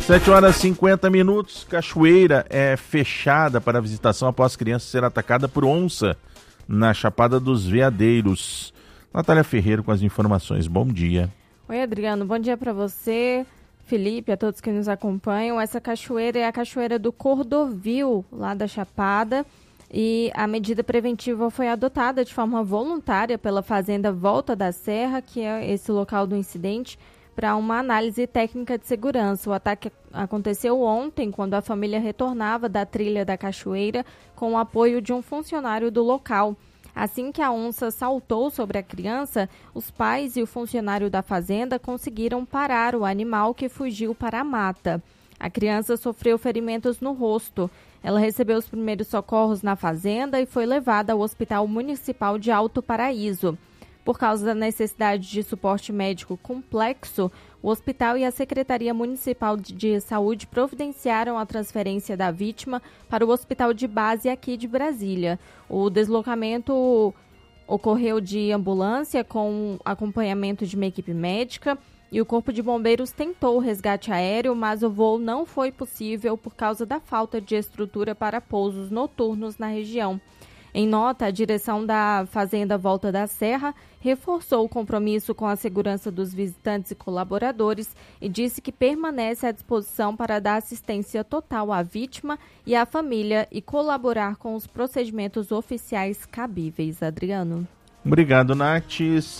7h50. Cachoeira é fechada para visitação após criança ser atacada por onça na Chapada dos Veadeiros. Natália Ferreira com as informações. Bom dia. Oi, Adriano. Bom dia para você, Felipe, a todos que nos acompanham. Essa cachoeira é a cachoeira do Cordovil, lá da Chapada. E a medida preventiva foi adotada de forma voluntária pela Fazenda Volta da Serra, que é esse local do incidente, para uma análise técnica de segurança. O ataque aconteceu ontem, quando a família retornava da trilha da cachoeira com o apoio de um funcionário do local. Assim que a onça saltou sobre a criança, os pais e o funcionário da fazenda conseguiram parar o animal, que fugiu para a mata. A criança sofreu ferimentos no rosto. Ela recebeu os primeiros socorros na fazenda e foi levada ao Hospital Municipal de Alto Paraíso. Por causa da necessidade de suporte médico complexo, o hospital e a Secretaria Municipal de Saúde providenciaram a transferência da vítima para o Hospital de Base aqui de Brasília. O deslocamento ocorreu de ambulância com acompanhamento de uma equipe médica e o Corpo de Bombeiros tentou o resgate aéreo, mas o voo não foi possível por causa da falta de estrutura para pousos noturnos na região. Em nota, a direção da Fazenda Volta da Serra reforçou o compromisso com a segurança dos visitantes e colaboradores e disse que permanece à disposição para dar assistência total à vítima e à família e colaborar com os procedimentos oficiais cabíveis. Adriano. Obrigado, Nath.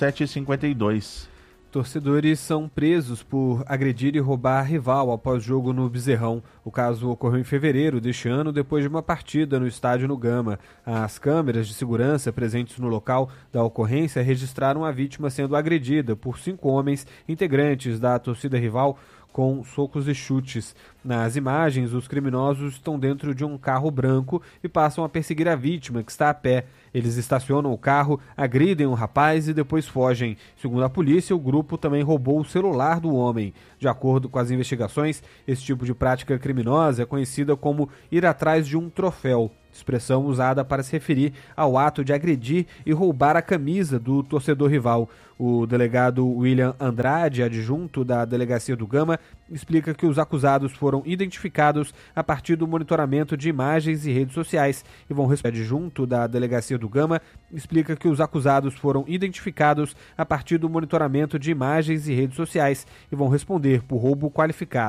7h52. Torcedores são presos por agredir e roubar rival após jogo no Bezerrão. O caso ocorreu em fevereiro deste ano, depois de uma partida no estádio no Gama. As câmeras de segurança presentes no local da ocorrência registraram a vítima sendo agredida por 5 homens integrantes da torcida rival com socos e chutes. Nas imagens, os criminosos estão dentro de um carro branco e passam a perseguir a vítima, que está a pé. Eles estacionam o carro, agridem o rapaz e depois fogem. Segundo a polícia, o grupo também roubou o celular do homem. De acordo com as investigações, esse tipo de prática criminosa é conhecida como ir atrás de um troféu, expressão usada para se referir ao ato de agredir e roubar a camisa do torcedor rival. O delegado William Andrade, adjunto da Delegacia do Gama, explica que os acusados foram identificados a partir do monitoramento de imagens e redes sociais e vão responder. Adjunto da Delegacia do Gama explica que os acusados foram identificados a partir do monitoramento de imagens e redes sociais e vão responder por roubo qualificado.